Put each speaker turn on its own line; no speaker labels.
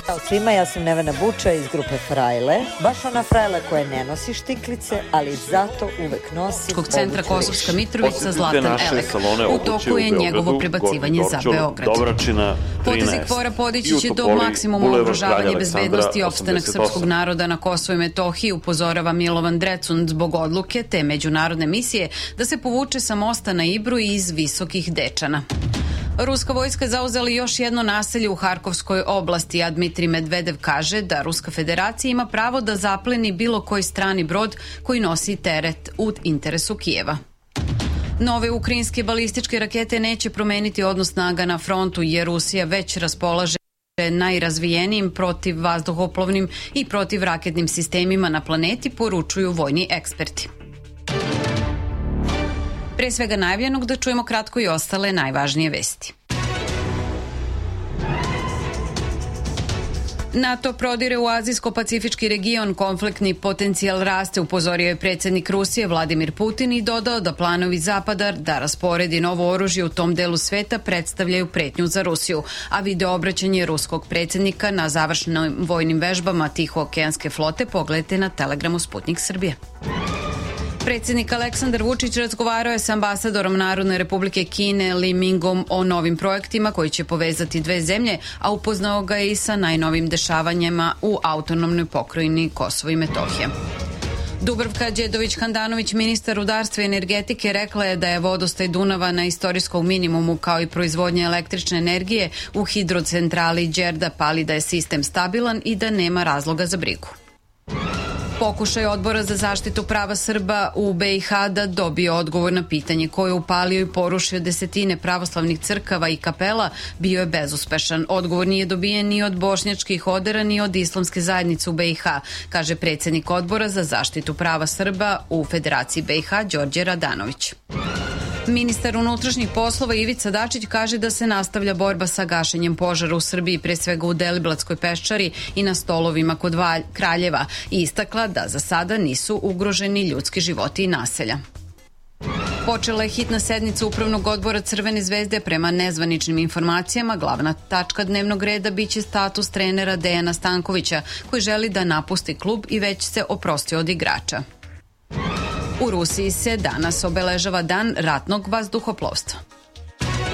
Ćao svima, ja sam Nevena Buča iz grupe Frajle. Baš ona Frajle koja ne nosi štiklice, ali zato uvek nosi
centra Kosovska Mitrovica Zlatan Elek. U toku je njegovo prebacivanje za Beograd. Potezi KFOR-a podići će do maksimuma ugrožavanje bezbednosti i opstanak srpskog naroda na Kosovu i Metohiji, upozorava Milovan Drecun zbog odluke te međunarodne misije da se povuče sa mosta na Ibru iz Visokih Dečana. Ruska vojska je zauzela još jedno naselje u Harkovskoj oblasti, a Dmitrij Medvedev kaže da Ruska federacija ima pravo da zapleni bilo koji strani brod koji nosi teret u interesu Kijeva. Nove ukrajinske balističke rakete neće promeniti odnos snaga na frontu, jer Rusija već raspolaže najrazvijenijim protivvazduhoplovnim i protivraketnim sistemima na planeti, poručuju vojni eksperti. Pre svega najavljenog da čujemo kratko i ostale najvažnije vesti. NATO prodire u azijsko-pacifički region, konfliktni potencijal raste, upozorio je predsjednik Rusije Vladimir Putin i dodao da planovi Zapada da rasporedi novo oružje u tom delu sveta predstavljaju pretnju za Rusiju, a video obraćanje ruskog predsjednika na završenim vojnim vežbama Tihookeanske flote pogledajte na Telegramu Sputnik Srbije. Predsjednik Aleksandar Vučić razgovarao je sa ambasadorom Narodne republike Kine Li Mingom o novim projektima koji će povezati dve zemlje, a upoznao ga je i sa najnovim dešavanjima u autonomnoj pokrajini Kosovo i Metohija. Dubravka Đedović-Handanović, ministar rudarstva i energetike, rekla je da je vodostaj Dunava na istorijskom minimumu kao i proizvodnja električne energije u hidrocentrali Đerdap, ali da je sistem stabilan i da nema razloga za brigu. Pokušaj Odbora za zaštitu prava Srba u BiH da dobije odgovor na pitanje ko je upalio i porušio desetine pravoslavnih crkava i kapela bio je bezuspešan. Odgovor nije dobijen ni od bošnjačkih odera ni od islamske zajednice u BiH, kaže predsjednik Odbora za zaštitu prava Srba u Federaciji BiH Đorđe Radanović. Ministar unutrašnjih poslova Ivica Dačić kaže da se nastavlja borba sa gašenjem požara u Srbiji, pre svega u Deliblatskoj peščari i na stolovima kod Kraljeva, i istakla da za sada nisu ugroženi ljudski životi i naselja. Počela je hitna sednica Upravnog odbora Crvene zvezde. Prema nezvaničnim informacijama, glavna tačka dnevnog reda biće status trenera Dejana Stankovića, koji želi da napusti klub i već se oprostio od igrača. U Rusiji se danas obeležava Dan ratnog vazduhoplovstva.